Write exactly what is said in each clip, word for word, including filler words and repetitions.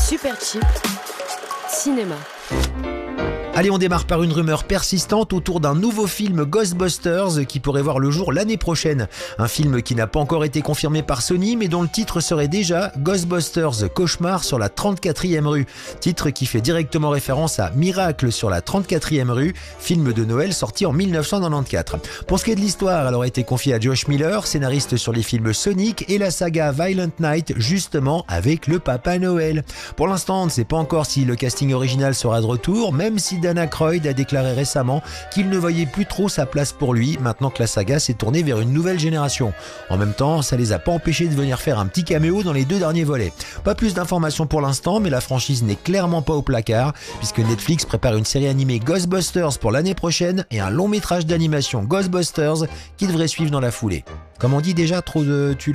Superchips, cinéma. Allez, on démarre par une rumeur persistante autour d'un nouveau film Ghostbusters qui pourrait voir le jour l'année prochaine. Un film qui n'a pas encore été confirmé par Sony, mais dont le titre serait déjà Ghostbusters Cauchemar sur la trente-quatrième rue. Titre qui fait directement référence à Miracle sur la trente-quatrième rue, film de Noël sorti en dix-neuf cent quatre-vingt-quatorze. Pour ce qui est de l'histoire, elle aurait été confiée à Josh Miller, scénariste sur les films Sonic et la saga Violent Night, justement avec le Papa Noël. Pour l'instant, on ne sait pas encore si le casting original sera de retour, même si Dan Aykroyd a déclaré récemment qu'il ne voyait plus trop sa place pour lui maintenant que la saga s'est tournée vers une nouvelle génération. En même temps, ça les a pas empêchés de venir faire un petit caméo dans les deux derniers volets. Pas plus d'informations pour l'instant, mais la franchise n'est clairement pas au placard puisque Netflix prépare une série animée Ghostbusters pour l'année prochaine et un long métrage d'animation Ghostbusters qui devrait suivre dans la foulée. Comme on dit déjà, trop de tue-le ?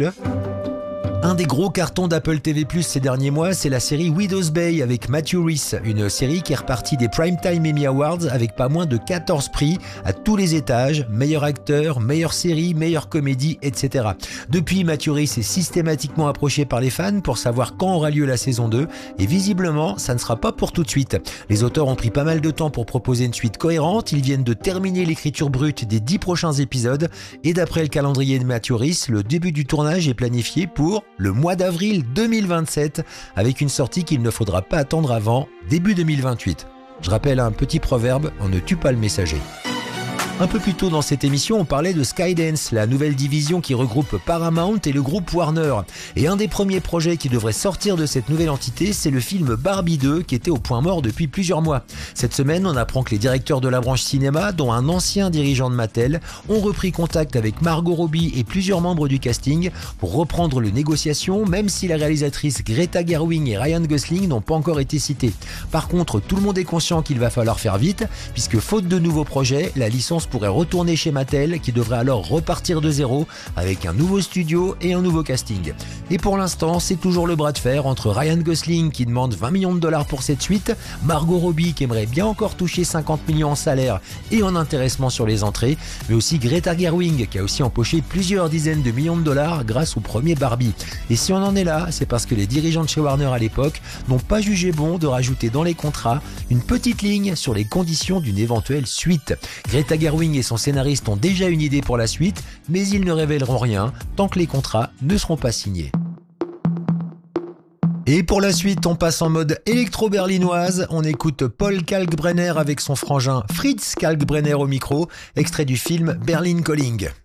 Un des gros cartons d'Apple T V plus, ces derniers mois, c'est la série Widow's Bay avec Matthew Rhys, une série qui est repartie des Primetime Emmy Awards avec pas moins de quatorze prix à tous les étages, meilleur acteur, meilleure série, meilleure comédie, et cetera. Depuis, Matthew Rhys est systématiquement approché par les fans pour savoir quand aura lieu la saison deux, et visiblement, ça ne sera pas pour tout de suite. Les auteurs ont pris pas mal de temps pour proposer une suite cohérente, ils viennent de terminer l'écriture brute des dix prochains épisodes, et d'après le calendrier de Matthew Rhys, le début du tournage est planifié pour le mois d'avril deux mille vingt-sept, avec une sortie qu'il ne faudra pas attendre avant début deux mille vingt-huit. Je rappelle un petit proverbe, on ne tue pas le messager. Un peu plus tôt dans cette émission, on parlait de Skydance, la nouvelle division qui regroupe Paramount et le groupe Warner. Et un des premiers projets qui devrait sortir de cette nouvelle entité, c'est le film Barbie deux qui était au point mort depuis plusieurs mois. Cette semaine, on apprend que les directeurs de la branche cinéma, dont un ancien dirigeant de Mattel, ont repris contact avec Margot Robbie et plusieurs membres du casting pour reprendre les négociations, même si la réalisatrice Greta Gerwig et Ryan Gosling n'ont pas encore été cités. Par contre, tout le monde est conscient qu'il va falloir faire vite, puisque faute de nouveaux projets, la licence pourrait retourner chez Mattel qui devrait alors repartir de zéro avec un nouveau studio et un nouveau casting. Et pour l'instant, c'est toujours le bras de fer entre Ryan Gosling qui demande vingt millions de dollars pour cette suite, Margot Robbie qui aimerait bien encore toucher cinquante millions en salaire et en intéressement sur les entrées, mais aussi Greta Gerwig qui a aussi empoché plusieurs dizaines de millions de dollars grâce au premier Barbie. Et si on en est là, c'est parce que les dirigeants de chez Warner à l'époque n'ont pas jugé bon de rajouter dans les contrats une petite ligne sur les conditions d'une éventuelle suite. Greta Gerwig et son scénariste ont déjà une idée pour la suite, mais ils ne révéleront rien tant que les contrats ne seront pas signés. Et pour la suite, on passe en mode électro-berlinoise. On écoute Paul Kalkbrenner avec son frangin Fritz Kalkbrenner au micro, extrait du film Berlin Calling.